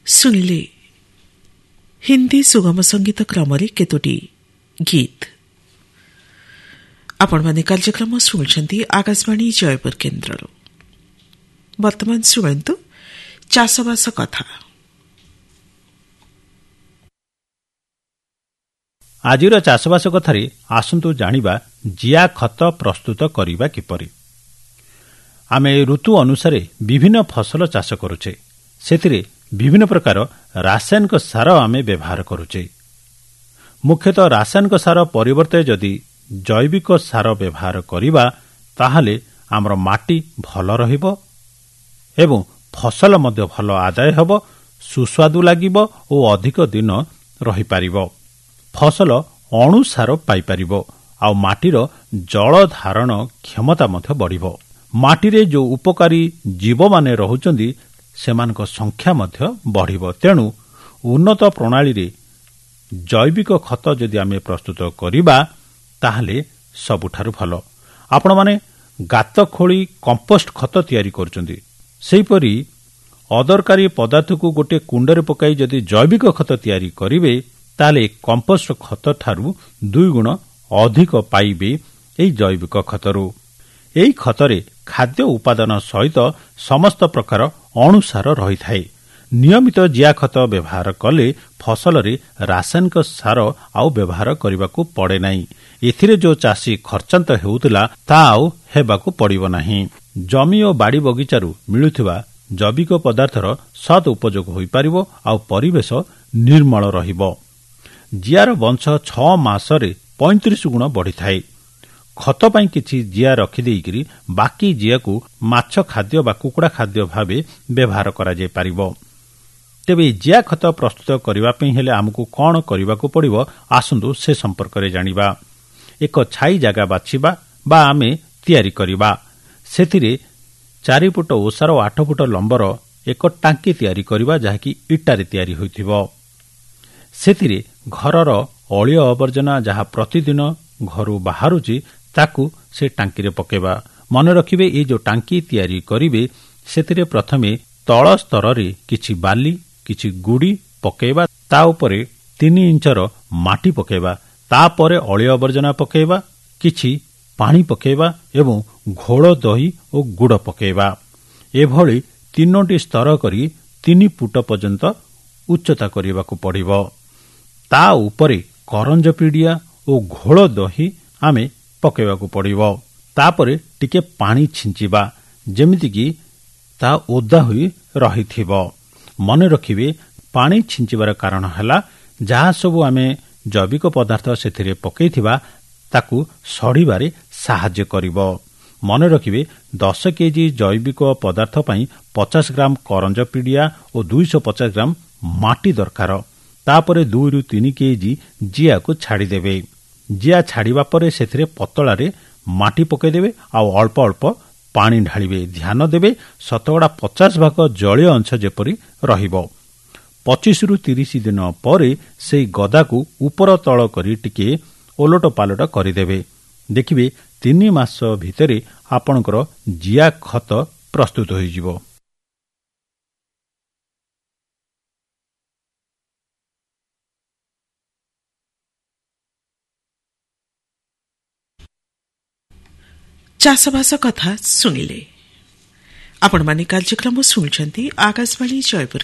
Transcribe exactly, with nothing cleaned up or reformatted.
ଶୁଣିଲେ ହିନ୍ଦୀ ସୁଗମ ସଙ୍ଗୀତ କ୍ରମରେ କେତୋଟି ଗୀତ। ଆପଣମାନେ କାର୍ଯ୍ୟକ୍ରମ ଶୁଣୁଛନ୍ତି ଆକାଶବାଣୀ ଜୟପୁର କେନ୍ଦ୍ରରୁ। ବର୍ତ୍ତମାନ ଶୁଣନ୍ତୁ ଚାଷବାସ କଥା। ଆଜିର ଚାଷବାସ କଥାରେ ଆସନ୍ତୁ ଜାଣିବା ଜିଆ ଖତ ପ୍ରସ୍ତୁତ କରିବା କିପରି। ଆମେ ଋତୁ ଅନୁସାରେ ବିଭିନ୍ନ ଫସଲ ଚାଷ କରୁଛେ, ସେଥିରେ ବିଭିନ୍ନ ପ୍ରକାର ରାସାୟନିକ ସାର ଆମେ ବ୍ୟବହାର କରୁଛେ। ମୁଖ୍ୟତଃ ରାସାୟନିକ ସାର ପରିବର୍ତ୍ତେ ଯଦି ଜୈବିକ ସାର ବ୍ୟବହାର କରିବା ତାହେଲେ ଆମର ମାଟି ଭଲ ରହିବ ଏବଂ ଫସଲ ମଧ୍ୟ ଭଲ ଆଦାୟ ହେବ, ସୁସ୍ୱାଦୁ ଲାଗିବ ଓ ଅଧିକ ଦିନ ରହିପାରିବ। ଫସଲ ଅଣୁସାର ପାଇପାରିବ ଆଉ ମାଟିର ଜଳ ଧାରଣ କ୍ଷମତା ମଧ୍ୟ ବଢ଼ିବ। ମାଟିରେ ଯେଉଁ ଉପକାରୀ ଜୀବମାନେ ରହୁଛନ୍ତି ସେମାନଙ୍କ ସଂଖ୍ୟା ମଧ୍ୟ ବଢ଼ିବ। ତେଣୁ ଉନ୍ନତ ପ୍ରଣାଳୀରେ ଜୈବିକ ଖତ ଯଦି ଆମେ ପ୍ରସ୍ତୁତ କରିବା ତାହେଲେ ସବୁଠାରୁ ଭଲ। ଆପଣମାନେ ଗାତ ଖୋଳି କମ୍ପୋଷ୍ଟ ଖତ ତିଆରି କରୁଛନ୍ତି, ସେହିପରି ଅଦରକାରୀ ପଦାର୍ଥକୁ ଗୋଟିଏ କୁଣ୍ଡରେ ପକାଇ ଯଦି ଜୈବିକ ଖତ ତିଆରି କରିବେ ତାହେଲେ କମ୍ପୋଷ୍ଟ ଖତ ଠାରୁ ଦୁଇ ଗୁଣ ଅଧିକ ପାଇବେ ଏହି ଜୈବିକ ଖତରୁ। ଏହି ଖତରେ ଖାଦ୍ୟ ଉପାଦାନ ସହିତ ସମସ୍ତ ପ୍ରକାର ଅଣୁସାର ରହିଥାଏ। ନିୟମିତ ଜିଆ ଖତ ବ୍ୟବହାର କଲେ ଫସଲରେ ରାସାୟନିକ ସାର ଆଉ ବ୍ୟବହାର କରିବାକୁ ପଡ଼େ ନାହିଁ। ଏଥିରେ ଯେଉଁ ଚାଷୀ ଖର୍ଚ୍ଚାନ୍ତ ହେଉଥିଲା ତାହା ଆଉ ହେବାକୁ ପଡ଼ିବ ନାହିଁ। ଜମି ଓ ବାଡ଼ି ବଗିଚାରୁ ମିଳୁଥିବା ଜୈବିକ ପଦାର୍ଥର ସଦ୍ ଉପଯୋଗ ହୋଇପାରିବ ଆଉ ପରିବେଶ ନିର୍ମଳ ରହିବ। ଜିଆର ବଂଶ ଛଅ ମାସରେ ପଇଁତିରିଶ ଗୁଣ ବଢ଼ିଥାଏ। ଖତ ପାଇଁ କିଛି ଜିଆ ରଖିଦେଇକରି ବାକି ଜିଆକୁ ମାଛ ଖାଦ୍ୟ ବା କୁକୁଡ଼ା ଖାଦ୍ୟ ଭାବେ ବ୍ୟବହାର କରାଯାଇପାରିବ। ତେବେ ଜିଆ ଖତ ପ୍ରସ୍ତୁତ କରିବା ପାଇଁ ହେଲେ ଆମକୁ କ'ଣ କରିବାକୁ ପଡ଼ିବ, ଆସନ୍ତୁ ସେ ସମ୍ପର୍କରେ ଜାଣିବା। ଏକ ଛାଇ ଜାଗା ବାଛିବା ବା ଆମେ ତିଆରି କରିବା। ସେଥିରେ ଚାରି ଫୁଟ ଓସାର ଓ ଆଠ ଫୁଟ ଲମ୍ବର ଏକ ଟାଙ୍କି ତିଆରି କରିବା, ଯାହାକି ଇଟାରେ ତିଆରି ହୋଇଥିବ। ସେଥିରେ ଘରର ଅଳିଆ ଆବର୍ଜନା ଯାହା ପ୍ରତିଦିନ ଘରୁ ବାହାରୁଛି ତାକୁ ସେ ଟାଙ୍କିରେ ପକାଇବା। ମନେ ରଖିବେ, ଏ ଯେଉଁ ଟାଙ୍କି ତିଆରି କରିବେ ସେଥିରେ ପ୍ରଥମେ ତଳ ସ୍ତରରେ କିଛି ବାଲି କିଛି ଗୁଡ଼ି ପକାଇବା, ତା ଉପରେ ତିନି ଇଞ୍ଚର ମାଟି ପକାଇବା, ତାପରେ ଅଳିଆ ଆବର୍ଜନା ପକାଇବା, କିଛି ପାଣି ପକାଇବା ଏବଂ ଘୋଳ ଦହି ଓ ଗୁଡ଼ ପକାଇବା। ଏଭଳି ତିନୋଟି ସ୍ତର କରି ତିନି ଫୁଟ ପର୍ଯ୍ୟନ୍ତ ଉଚ୍ଚତା କରିବାକୁ ପଡ଼ିବ। ତା ଉପରେ କରଞ୍ଜ ପିଡ଼ିଆ ଓ ଘୋଳ ଦହି ଆମେ ପକାଇବାକୁ ପଡ଼ିବ। ତାପରେ ଟିକେ ପାଣି ଛିଞ୍ଚିବା, ଯେମିତିକି ତାହା ଓଦା ହୋଇ ରହିଥିବ। ମନେ ରଖିବେ, ପାଣି ଛିଞ୍ଚିବାର କାରଣ ହେଲା ଯାହା ସବୁ ଆମେ ଜୈବିକ ପଦାର୍ଥ ସେଥିରେ ପକାଇଥିବା ତାକୁ ସଢ଼ିବାରେ ସାହାଯ୍ୟ କରିବ। ମନେ ରଖିବେ, ଦଶ କେଜି ଜୈବିକ ପଦାର୍ଥ ପାଇଁ ପଚାଶ ଗ୍ରାମ କରଞ୍ଜ ପିଡ଼ିଆ ଓ ଦୁଇଶହ ପଚାଶ ଗ୍ରାମ ମାଟି ଦରକାର। ତାପରେ ଦୁଇରୁ ତିନି କେଜି ଜିଆକୁ ଛାଡ଼ିଦେବେ। ଜିଆ ଛାଡ଼ିବା ପରେ ସେଥିରେ ପତଳାରେ ମାଟି ପକାଇଦେବେ ଆଉ ଅଳ୍ପ ଅଳ୍ପ ପାଣି ଢାଳିବେ। ଧ୍ୟାନ ଦେବେ ଶତକଡ଼ା ପଚାଶ ଭାଗ ଜଳୀୟ ଅଂଶ ଯେପରି ରହିବ। ପଚିଶରୁ ତିରିଶ ଦିନ ପରେ ସେହି ଗଦାକୁ ଉପର ତଳ କରି ଟିକେ ଓଲଟ ପାଲଟ କରିଦେବେ। ଦେଖିବେ ତିନି ମାସ ଭିତରେ ଆପଣଙ୍କର ଜିଆ ଖତ ପ୍ରସ୍ତୁତ ହୋଇଯିବ। ଚାଷବାସ କଥା ଶୁଣିଲେ। ଆପଣମାନେ କାର୍ଯ୍ୟକ୍ରମ ଶୁଣୁଛନ୍ତି ଆକାଶବାଣୀ ଜୟପୁର